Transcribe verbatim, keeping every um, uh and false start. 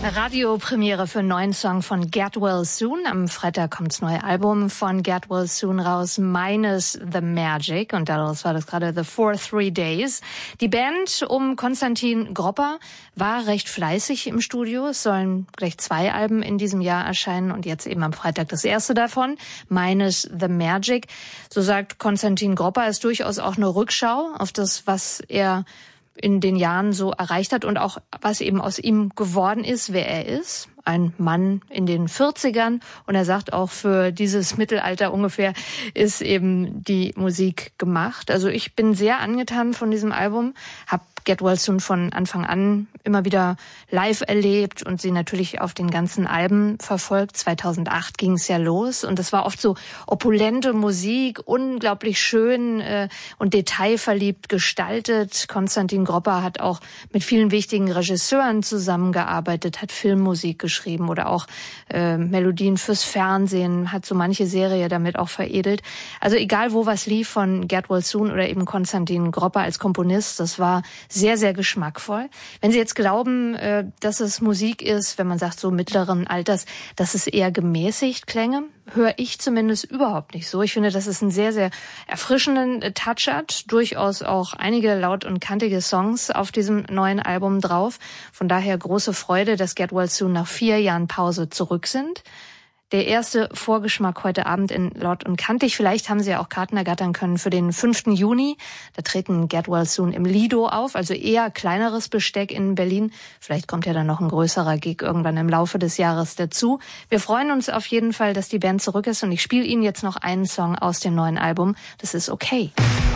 Radiopremiere für einen neuen Song von Get Well Soon. Am Freitag kommt das neue Album von Get Well Soon raus, Minus the Magic. Und daraus war das gerade The For Three Days. Die Band um Konstantin Gropper war recht fleißig im Studio. Es sollen gleich zwei Alben in diesem Jahr erscheinen und jetzt eben am Freitag das erste davon, Minus the Magic. So sagt Konstantin Gropper, ist durchaus auch eine Rückschau auf das, was er in den Jahren so erreicht hat und auch was eben aus ihm geworden ist, wer er ist. Ein Mann in den vierzigern. Und er sagt auch, für dieses Mittelalter ungefähr ist eben die Musik gemacht. Also ich bin sehr angetan von diesem Album, habe Get Well Soon von Anfang an immer wieder live erlebt und sie natürlich auf den ganzen Alben verfolgt. zweitausendacht ging es ja los und das war oft so opulente Musik, unglaublich schön äh, und detailverliebt gestaltet. Konstantin Gropper hat auch mit vielen wichtigen Regisseuren zusammengearbeitet, hat Filmmusik geschrieben oder auch äh, Melodien fürs Fernsehen, hat so manche Serie damit auch veredelt. Also egal, wo was lief von Get Well Soon oder eben Konstantin Gropper als Komponist, das war sehr, sehr geschmackvoll. Wenn Sie jetzt glauben, dass es Musik ist, wenn man sagt so mittleren Alters, dass es eher gemäßigt klänge, höre ich zumindest überhaupt nicht so. Ich finde, dass es einen sehr, sehr erfrischenden Touch hat. Durchaus auch einige laut und kantige Songs auf diesem neuen Album drauf. Von daher große Freude, dass Get Well Soon nach vier Jahren Pause zurück sind. Der erste Vorgeschmack heute Abend in Laut und Kantig. Vielleicht haben Sie ja auch Karten ergattern können für den fünften Juni. Da treten Get Well Soon im Lido auf, also eher kleineres Besteck in Berlin. Vielleicht kommt ja dann noch ein größerer Gig irgendwann im Laufe des Jahres dazu. Wir freuen uns auf jeden Fall, dass die Band zurück ist und ich spiele Ihnen jetzt noch einen Song aus dem neuen Album. Das ist Okay.